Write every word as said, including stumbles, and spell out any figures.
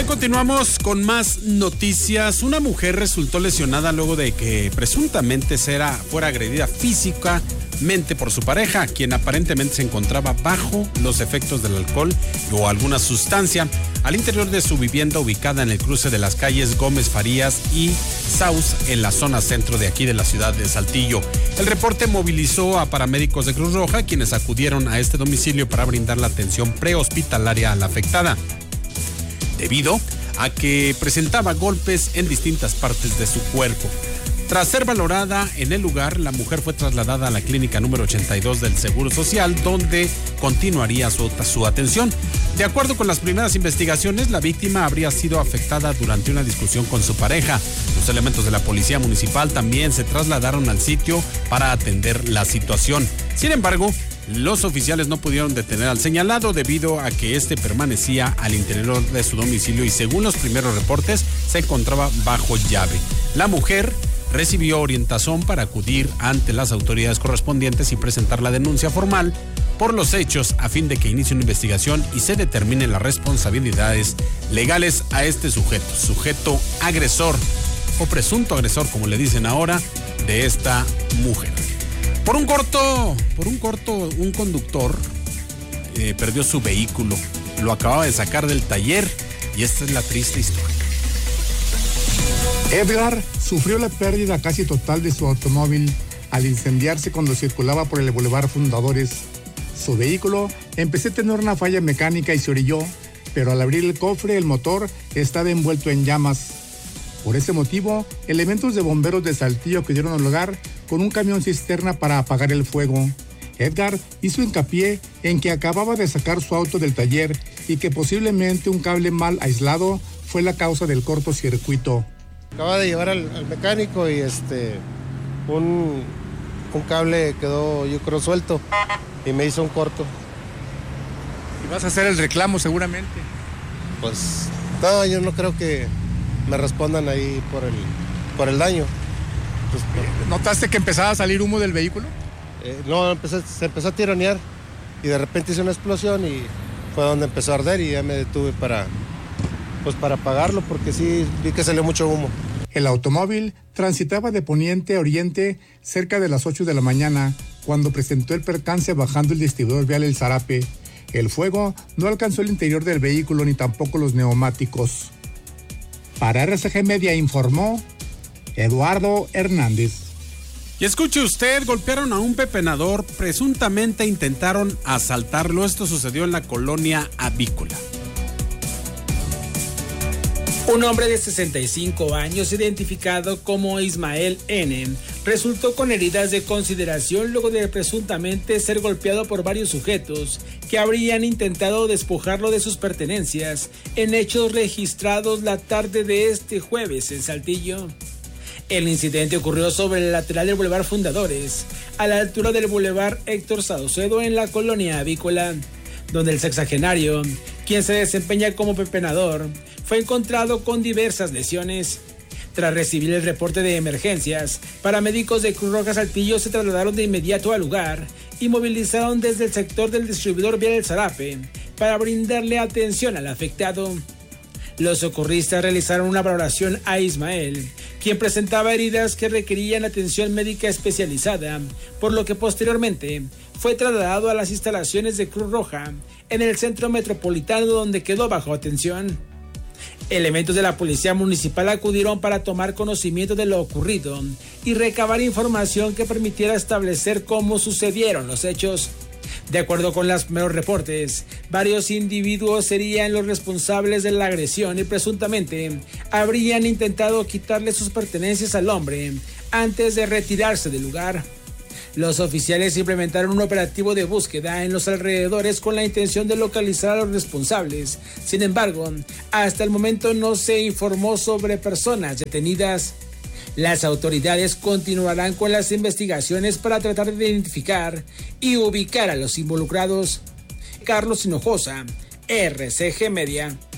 Bien, continuamos con más noticias. Una mujer resultó lesionada luego de que presuntamente será, fuera agredida físicamente por su pareja, quien aparentemente se encontraba bajo los efectos del alcohol o alguna sustancia al interior de su vivienda ubicada en el cruce de las calles Gómez Farías y Saus en la zona centro de aquí de la ciudad de Saltillo. El reporte movilizó a paramédicos de Cruz Roja, quienes acudieron a este domicilio para brindar la atención prehospitalaria a la afectada, debido a que presentaba golpes en distintas partes de su cuerpo. Tras ser valorada en el lugar, la mujer fue trasladada a la clínica número ochenta y dos del Seguro Social, donde continuaría su, su atención. De acuerdo con las primeras investigaciones, la víctima habría sido afectada durante una discusión con su pareja. Los elementos de la policía municipal también se trasladaron al sitio para atender la situación. Sin embargo, los oficiales no pudieron detener al señalado debido a que este permanecía al interior de su domicilio y, según los primeros reportes, se encontraba bajo llave. La mujer recibió orientación para acudir ante las autoridades correspondientes y presentar la denuncia formal por los hechos a fin de que inicie una investigación y se determinen las responsabilidades legales a este sujeto, sujeto agresor o presunto agresor, como le dicen ahora, de esta mujer. Por un corto, por un corto, un conductor eh, perdió su vehículo, lo acababa de sacar del taller y esta es la triste historia. Edgar sufrió la pérdida casi total de su automóvil al incendiarse cuando circulaba por el Boulevard Fundadores. Su vehículo empezó a tener una falla mecánica y se orilló, pero al abrir el cofre el motor estaba envuelto en llamas. Por ese motivo, elementos de bomberos de Saltillo acudieron al lugar con un camión cisterna para apagar el fuego. Edgar hizo hincapié en que acababa de sacar su auto del taller y que posiblemente un cable mal aislado fue la causa del cortocircuito. Acaba de llevar al, al mecánico y este un, un cable quedó, yo creo, suelto y me hizo un corto. ¿Y vas a hacer el reclamo seguramente? Pues no, yo no creo que me respondan ahí por el, por el daño. Pues, por... ¿Notaste que empezaba a salir humo del vehículo? Eh, no, empecé, se empezó a tironear y de repente hizo una explosión y fue donde empezó a arder y ya me detuve para, pues para apagarlo porque sí vi que salió mucho humo. El automóvil transitaba de poniente a oriente cerca de las ocho de la mañana cuando presentó el percance bajando el distribuidor vial El Zarape. El fuego no alcanzó el interior del vehículo ni tampoco los neumáticos. Para R C G Media informó Eduardo Hernández. Y escuche usted, golpearon a un pepenador, presuntamente intentaron asaltarlo. Esto sucedió en la colonia Avícola. Un hombre de sesenta y cinco años, identificado como Ismael N., resultó con heridas de consideración luego de presuntamente ser golpeado por varios sujetos que habrían intentado despojarlo de sus pertenencias en hechos registrados la tarde de este jueves en Saltillo. El incidente ocurrió sobre el lateral del Boulevard Fundadores, a la altura del Boulevard Héctor Saucedo en la colonia Avícola, donde el sexagenario, quien se desempeña como pepenador, fue encontrado con diversas lesiones. Tras recibir el reporte de emergencias, paramédicos de Cruz Roja Saltillo se trasladaron de inmediato al lugar y movilizaron desde el sector del distribuidor vial El Zarape para brindarle atención al afectado. Los socorristas realizaron una valoración a Ismael, quien presentaba heridas que requerían atención médica especializada, por lo que posteriormente fue trasladado a las instalaciones de Cruz Roja en el centro metropolitano, donde quedó bajo atención. Elementos de la policía municipal acudieron para tomar conocimiento de lo ocurrido y recabar información que permitiera establecer cómo sucedieron los hechos. De acuerdo con los primeros reportes, varios individuos serían los responsables de la agresión y presuntamente habrían intentado quitarle sus pertenencias al hombre antes de retirarse del lugar. Los oficiales implementaron un operativo de búsqueda en los alrededores con la intención de localizar a los responsables. Sin embargo, hasta el momento no se informó sobre personas detenidas. Las autoridades continuarán con las investigaciones para tratar de identificar y ubicar a los involucrados. Carlos Hinojosa, R C G Media.